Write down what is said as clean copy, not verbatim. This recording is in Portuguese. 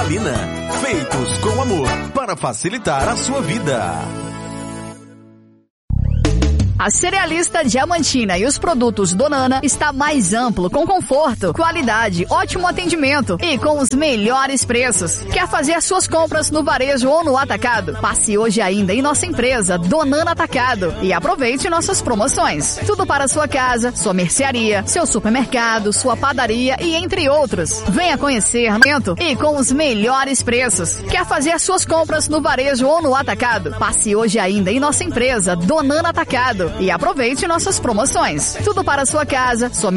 Celina. Feitos com amor para facilitar a sua vida. A Cerealista Diamantina e os produtos Donana está mais amplo, com conforto, qualidade, ótimo atendimento e com os melhores preços. Quer fazer suas compras no varejo ou no atacado? Passe hoje ainda em nossa empresa Donana Atacado e aproveite nossas promoções. Tudo para sua casa, sua mercearia, seu supermercado, sua padaria e entre outros. Venha conhecer e com os melhores preços. Quer fazer suas compras no varejo ou no atacado? Passe hoje ainda em nossa empresa Donana Atacado e aproveite nossas promoções. Tudo para sua casa, sua